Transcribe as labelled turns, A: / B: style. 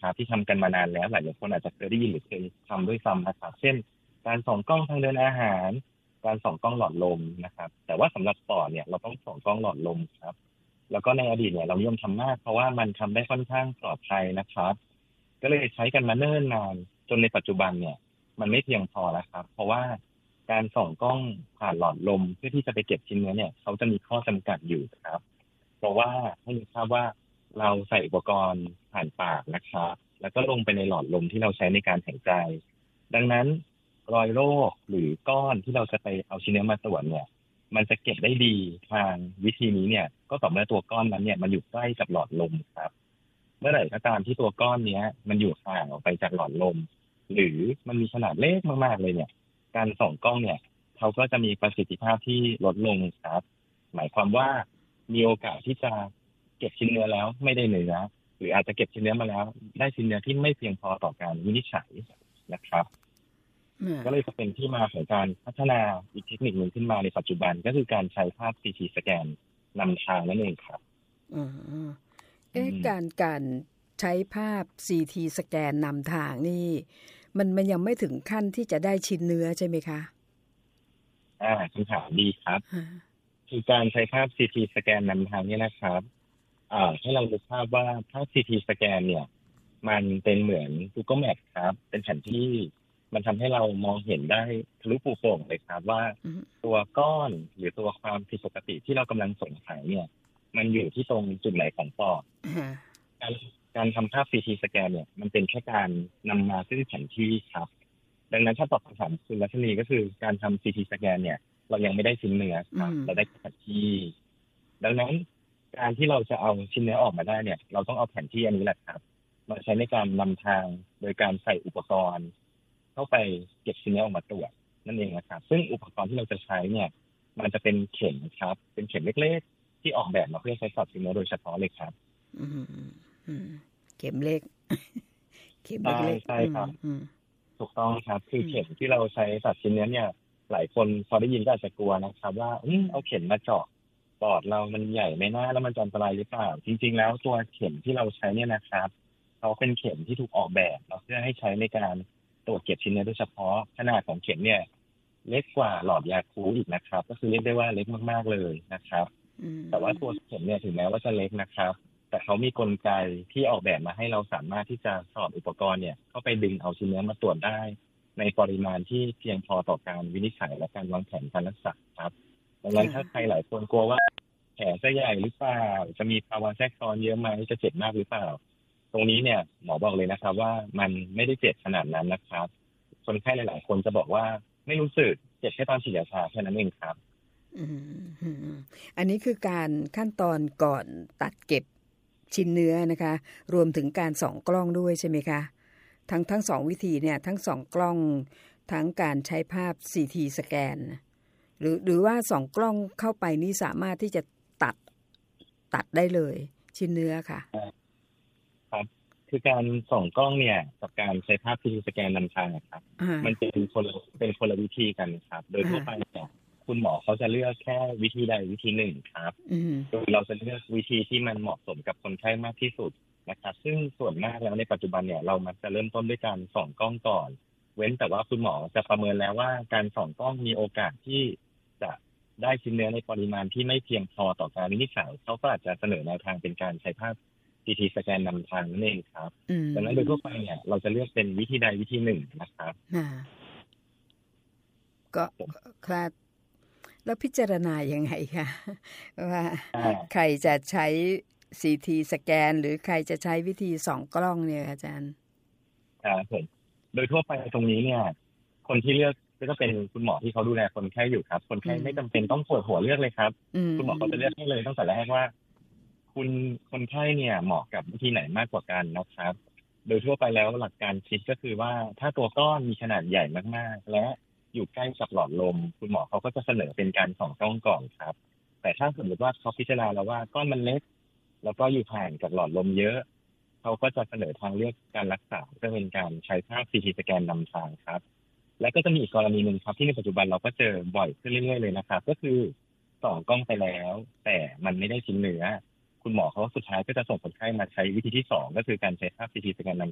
A: นะครับที่ทำกันมานานแล้วหลายคนอาจจะเคยได้ยินหรือเคยทำด้วยซ้ำนะครับเช่นการส่องกล้องทางเดินอาหารการส่องกล้องหลอดลมนะครับแต่ว่าสำหรับปอดเนี่ยเราต้องส่องกล้องหลอดลมครับแล้วก็ในอดีตเนี่ยเรานิยมทำมากเพราะว่ามันทำได้ค่อนข้างปลอดภัยนะครับก็เลยใช้กันมาเนิ่นนานจนในปัจจุบันเนี่ยมันไม่เพียงพอแล้วครับเพราะว่าการส่องกล้องผ่านหลอดลมเพื่อที่จะไปเก็บชิ้นเนื้อเนี่ยเขาจะมีข้อจำกัดอยู่ครับเพราะว่าให้นึกภาพว่าเราใส่อุปกรณ์ผ่านปากนะครับแล้วก็ลงไปในหลอดลมที่เราใช้ในการหายใจดังนั้นรอยโรคหรือก้อนที่เราจะไปเอาชิ้นเนื้อมาตรวจเนี่ยมันจะเก็บได้ดีทางวิธีนี้เนี่ยก็ต่อเมื่อตัวก้อนนั้นเนี่ยมันอยู่ใกล้กับหลอดลมครับเมื่อไหร่ก็ตามที่ตัวก้อนเนี้ยมันอยู่ห่างออกไปจากหลอดลมหรือมันมีขนาดเล็กมากๆเลยเนี่ยการส่องกล้องเนี่ยเขาก็จะมีประสิทธิภาพที่ลดลงครับหมายความว่ามีโอกาสที่จะเก็บชิ้นเนื้อแล้วไม่ได้เนื้อหรืออาจจะเก็บชิ้นเนื้อมาแล้วได้ชิ้นเนื้อที่ไม่เพียงพอต่อการวินิจฉัยนะครับก็เลยจะเป็นที่มาของการพัฒนาอีกเทคนิคหนึ่งขึ้นมาในปัจจุบันก็คือการใช้ภาพ CT สแกนนำทางนั่นเองครับ
B: การใช้ภาพ CT สแกนนำทางนี่มันยังไม่ถึงขั้นที่จะได้ชิ้นเนื้อใช่ไหมคะ
A: คำถามดีครับคือการใช้ภาพ CT สแกนนำทางนี่นะครับให้เราดูภาพว่าภาพ CT สแกนเนี่ยมันเป็นเหมือน Google Map ครับเป็นแผนที่มันทำให้เรามองเห็นได้ทะลุปูโป่งเลยครับว่าตัวก้อนหรือตัวความผิดปกติที่เรากำลังสงสัยเนี่ยมันอยู่ที่ตรงจุดไหนของปอดการทำภาพ CT สแกนเนี่ยมันเป็นแค่การนำมาซึ่งแผนที่ครับดังนั้นถ้าตอบคำถามคุณรัชนีก็คือการทำ CT สแกนเนี่ยเรายังไม่ได้ชิ้นเนื้อครับเราได้แผนที่ดังนั้นการที่เราจะเอาชิ้นเนื้อออกมาได้เนี่ยเราต้องเอาแผนที่อันนี้แหละครับมาใช้ในการนำทางโดยการใส่อุปกรณ์เข้าไปเก็บชิ้นเนื้อออกมาตรวจนั่นเองนะครับซึ่งอุปกรณ์ที่เราจะใช้เนี่ยมันจะเป็นเข็มครับเป็นเข็มเล็กๆที่ออกแบบมาเพื่อใช้สอดชิ้นเนื้อโดยเฉพาะเลยครับ
B: เข็มเล็กเข็มเล็ก
A: ใช่ครับถูกต้องครับคือเข็มที่เราใช้ตัดชิ้นเนื้อเนี่ยหลายคนพอได้ยินก็อาจจะกลัวนะครับว่าเอาเข็มมาเจาะปอดเรามันใหญ่ไม่น่าแล้วมันจะอันตรายหรือเปล่าจริงๆแล้วตัวเข็มที่เราใช้เนี่ยนะครับเขาเป็นเข็มที่ถูกออกแบบมาเพื่อให้ใช้ในการตรวจเก็บชิ้นเนื้อโดยเฉพาะขนาดของเข็มเนี่ยเล็กกว่าหลอดยาคูลอีกนะครับก็คือเรียกได้ว่าเล็กมากๆเลยนะครับแต่ว่าตัวเข็มเนี่ยถึงแม้ว่าจะเล็กนะครับแต่เขามีกลไกที่ออกแบบมาให้เราสามารถที่จะสอดอุปกรณ์เนี่ยเข้าไปดึงเอาชิ้นเนื้อมาตรวจได้ในปริมาณที่เพียงพอต่อการวินิจฉัยและการวางแผนการรักษาครับดังนั้นถ้าใครหลายคนกลัวว่าแผลจะใหญ่หรือเปล่าจะมีภาวะแทรกซ้อนเยอะไหมจะเจ็บมากหรือเปล่าตรงนี้เนี่ยหมอบอกเลยนะครับว่ามันไม่ได้เจ็บขนาดนั้นนะครับคนไข้หลายๆคนจะบอกว่าไม่รู้สึกเจ็บแค่ตอนฉีดยาชาแค่นั้นเองครับ
B: อันนี้คือการขั้นตอนก่อนตัดเก็บชิ้นเนื้อนะคะรวมถึงการส่องกล้องด้วยใช่ไหมคะทั้งสองวิธีเนี่ยทั้งส่องกล้องทั้งการใช้ภาพ CT สแกนหรือว่าส่องกล้องเข้าไปนี่สามารถที่จะตัดได้เลยชิ้นเนื้อค่ะ
A: ครับคือการส่องกล้องเนี่ยกับการใช้ภาพ CT สแกนนำทางครับมันเป็นคนละวิธีกันครับโดยทั่วไปเนี่ยคุณหมอเขาจะเลือกแค่วิธีใดวิธีหนึ่งครับโดยเราจะเลือกวิธีที่มันเหมาะสมกับคนไข้มากที่สุดนะครับซึ่งส่วนมากแล้วในปัจจุบันเนี่ยเรามักจะเริ่มต้นด้วยการส่องกล้องก่อนเว้นแต่ว่าคุณหมอจะประเมินแล้วว่าการส่องกล้องมีโอกาสที่จะได้ชิ้นเนื้อในปริมาณที่ไม่เพียงพอต่อการวินิจฉัยเขาก็อาจจะเสนอแนวทางเป็นการใช้ภาพ CT สแกนนำทางนั่นเองครับดังนั้นโดยทั่วไปเนี่ยเราจะเลือกเป็นวิธีใดวิธีหนึ่งนะครับ
B: ก็ครับแล้วพิจารณายังไงคะว่าใครจะใช้ CT สแกนหรือใครจะใช้วิธีส่องกล้องเนี่ยอาจารย์
A: ครับผมโดยทั่วไปตรงนี้เนี่ยคนที่เลือกก็เป็นคุณหมอที่เขาดูแลคนไข้อยู่ครับคนไข้ไม่จำเป็นต้องปวดหัวเลือกเลยครับคุณหมอเขาจะเลือกให้เลยตั้งแต่แรกว่าคุณคนไข้เนี่ยเหมาะกับวิธีไหนมากกว่ากันนะครับโดยทั่วไปแล้วหลักการคิดก็คือว่าถ้าตัวก้อนมีขนาดใหญ่มากๆและอยู่ใกล้กับหลอดลมคุณหมอเขาก็จะเสนอเป็นการส่องกล้องก่อนครับแต่ถ้าสมมติว่าเขาพิจารณาแล้วว่าก้อนมันเล็กแล้วก็อยู่ห่างกับหลอดลมเยอะเขาก็จะเสนอทางเลือกการรักษาก็เป็นการใช้ภาพ CT สแกนนำทางครับและก็จะมีอีกกรณีหนึ่งครับที่ในปัจจุบันเราก็เจอบ่อยขึ้นเรื่อยๆเลยนะครับก็คือส่องกล้องไปแล้วแต่มันไม่ได้ชิ้นเนื้อคุณหมอเขาสุดท้ายก็จะส่งคนไข้มาใช้วิธีที่2ก็คือการใช้ภาพ CT สแกนน